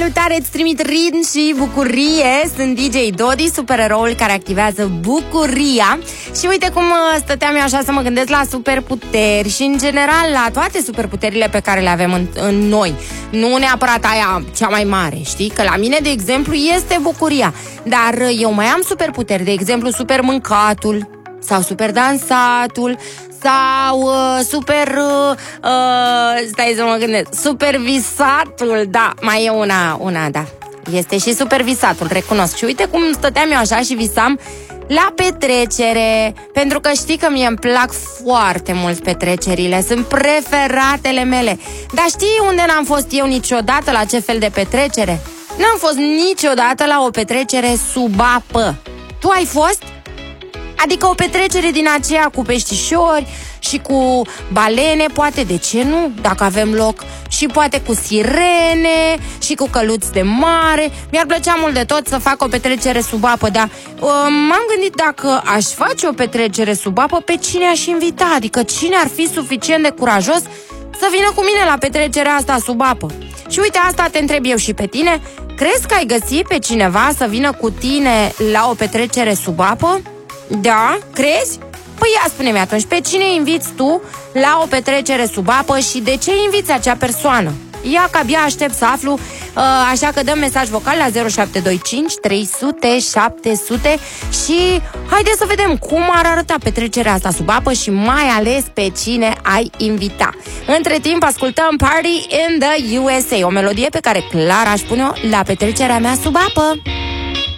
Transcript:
Salutare, îți trimit ritm și bucurie. Sunt DJ Dodi, supereroul care activează bucuria. Și uite cum stăteam eu așa să mă gândesc la superputeri și în general la toate superputerile pe care le avem în noi. Nu neapărat aia cea mai mare, știi? Că la mine, de exemplu, este bucuria. Dar eu mai am superputeri, de exemplu, super mâncatul sau super dansatul sau stai să mă gândesc, super visatul. Da, mai e una, da. Este și super visatul, recunosc. Și uite cum stăteam eu așa și visam la petrecere, pentru că știi că mie îmi plac foarte mult petrecerile, sunt preferatele mele. Dar știi unde n-am fost eu niciodată, la ce fel de petrecere? N-am fost niciodată la o petrecere sub apă. Tu ai fost? Adică o petrecere din aceea cu peștișori și cu balene, poate, de ce nu, dacă avem loc, și poate cu sirene și cu căluți de mare. Mi-ar plăcea mult de tot să fac o petrecere sub apă, dar m-am gândit dacă aș face o petrecere sub apă, pe cine aș invita, adică cine ar fi suficient de curajos să vină cu mine la petrecerea asta sub apă. Și uite, asta te întreb eu și pe tine. Crezi că ai găsit pe cineva să vină cu tine la o petrecere sub apă? Da? Crezi? Păi ia spune-mi atunci, pe cine inviți tu la o petrecere sub apă și de ce inviți acea persoană? Ia că abia aștept să aflu, așa că dăm mesaj vocal la 0725 300 700 și haideți să vedem cum ar arăta petrecerea asta sub apă și mai ales pe cine ai invita. Între timp ascultăm Party in the USA, o melodie pe care clar aș pune-o la petrecerea mea sub apă.